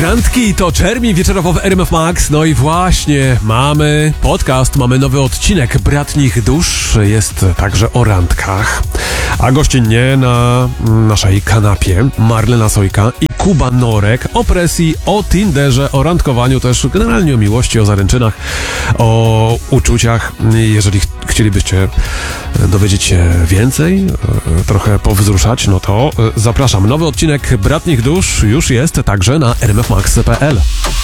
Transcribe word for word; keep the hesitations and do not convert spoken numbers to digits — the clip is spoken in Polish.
Randki to Czermi wieczorowo w R M F Max. No i właśnie, mamy podcast, mamy nowy odcinek Bratnich Dusz. Jest także o randkach. A gościnnie na naszej kanapie Marlena Sojka i Kuba Norek o presji, o Tinderze, o randkowaniu też, generalnie o miłości, o zaręczynach, o uczuciach. Jeżeli ch- chcielibyście dowiedzieć się więcej, trochę powzruszać, no to zapraszam. Nowy odcinek Bratnich Dusz już jest także na r m f max kropka p l.